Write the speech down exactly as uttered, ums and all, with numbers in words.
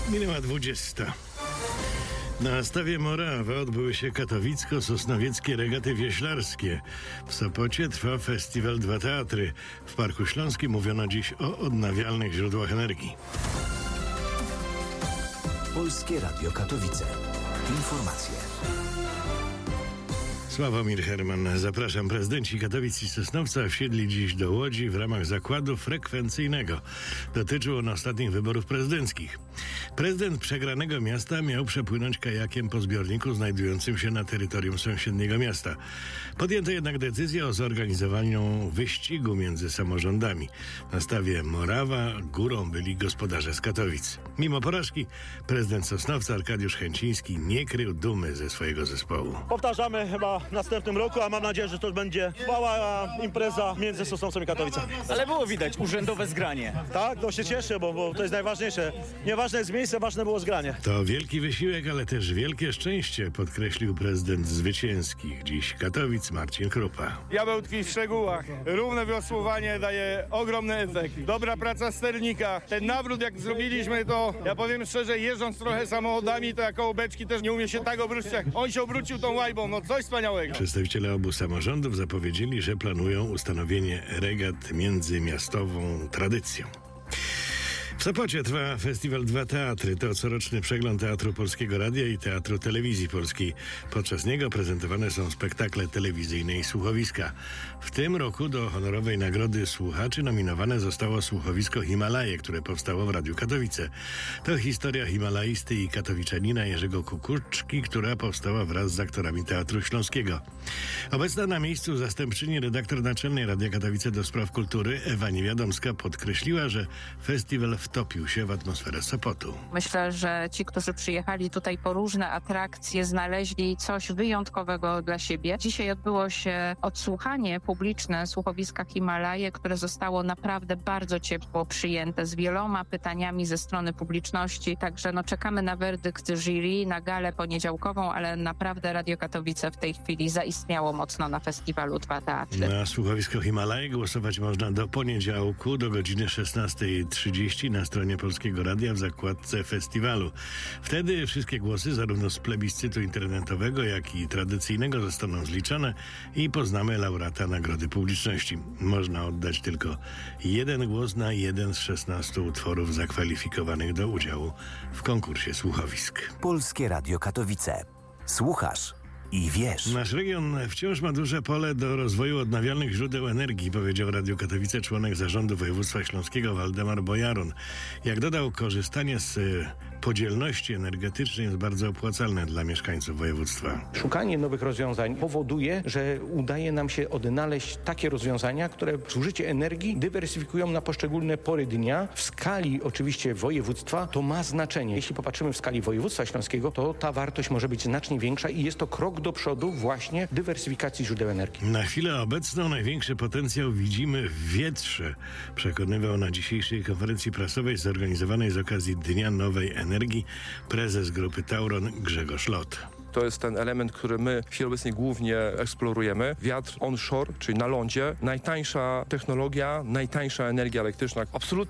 Minęła dwudziesta. Na stawie Morawa odbyły się katowicko-sosnowieckie regaty wioślarskie. W Sopocie trwa festiwal Dwa Teatry. W Parku Śląskim mówiono dziś o odnawialnych źródłach energii. Polskie Radio Katowice. Informacje. Sławomir Herman, zapraszam. Prezydenci Katowic i Sosnowca wsiedli dziś do Łodzi w ramach zakładu frekwencyjnego. Dotyczył on ostatnich wyborów prezydenckich. Prezydent przegranego miasta miał przepłynąć kajakiem po zbiorniku znajdującym się na terytorium sąsiedniego miasta. Podjęto jednak decyzję o zorganizowaniu wyścigu między samorządami. Na stawie Morawa górą byli gospodarze z Katowic. Mimo porażki prezydent Sosnowca Arkadiusz Chęciński nie krył dumy ze swojego zespołu. Powtarzamy chyba w następnym roku, a mam nadzieję, że to będzie trwała impreza między Sosnowcem i Katowicami. Ale było widać urzędowe zgranie. Tak, to się cieszę, bo, bo to jest najważniejsze. Nieważne jest miejsce, ważne było zgranie. To wielki wysiłek, ale też wielkie szczęście, podkreślił prezydent zwycięskich dziś Katowic Marcin Krupa. Diabeł tkwi w szczegółach. Równe wiosłowanie daje ogromny efekt. Dobra praca sternika. Ten nawrót jak zrobiliśmy, to ja powiem szczerze, jeżdżąc trochę samochodami, to jako beczki też nie umie się tak obrócić, jak on się obrócił tą łajbą. No coś wspaniałego. Przedstawiciele obu samorządów zapowiedzieli, że planują ustanowienie regat międzymiastową tradycją. W Sopocie trwa festiwal Dwa Teatry. To coroczny przegląd Teatru Polskiego Radia i Teatru Telewizji Polskiej. Podczas niego prezentowane są spektakle telewizyjne i słuchowiska. W tym roku do honorowej nagrody słuchaczy nominowane zostało słuchowisko Himalaje, które powstało w Radiu Katowice. To historia himalaisty i katowiczanina Jerzego Kukuczki, która powstała wraz z aktorami Teatru Śląskiego. Obecna na miejscu zastępczyni redaktor naczelnej Radia Katowice do spraw kultury Ewa Niewiadomska podkreśliła, że festiwal wtopił się w atmosferę Sopotu. Myślę, że ci, którzy przyjechali tutaj po różne atrakcje, znaleźli coś wyjątkowego dla siebie. Dzisiaj odbyło się odsłuchanie publiczne słuchowiska Himalaje, które zostało naprawdę bardzo ciepło przyjęte, z wieloma pytaniami ze strony publiczności. Także no, czekamy na werdykt jury, na galę poniedziałkową, ale naprawdę Radio Katowice w tej chwili zaistniało mocno na festiwalu Dwa Teatry. Na słuchowisko Himalaje głosować można do poniedziałku do godziny szesnasta trzydzieści na stronie Polskiego Radia w zakładce festiwalu. Wtedy wszystkie głosy zarówno z plebiscytu internetowego, jak i tradycyjnego zostaną zliczone i poznamy laureata nagrody publiczności. Można oddać tylko jeden głos na jeden z szesnastu utworów zakwalifikowanych do udziału w konkursie słuchowisk. Polskie Radio Katowice. Słuchasz i wiesz. Nasz region wciąż ma duże pole do rozwoju odnawialnych źródeł energii, powiedział Radio Katowice członek zarządu województwa śląskiego Waldemar Bojarun. Jak dodał, korzystanie z podzielności energetycznej jest bardzo opłacalne dla mieszkańców województwa. Szukanie nowych rozwiązań powoduje, że udaje nam się odnaleźć takie rozwiązania, które zużycie energii dywersyfikują na poszczególne pory dnia. W skali oczywiście województwa to ma znaczenie. Jeśli popatrzymy w skali województwa śląskiego, to ta wartość może być znacznie większa i jest to krok do przodu właśnie dywersyfikacji źródeł energii. Na chwilę obecną największy potencjał widzimy w wietrze, przekonywał na dzisiejszej konferencji prasowej zorganizowanej z okazji Dnia Nowej Energii prezes grupy Tauron Grzegorz Lot. To jest ten element, który my w chwili obecnej głównie eksplorujemy. Wiatr onshore, czyli na lądzie. Najtańsza technologia, najtańsza energia elektryczna. Absolutnie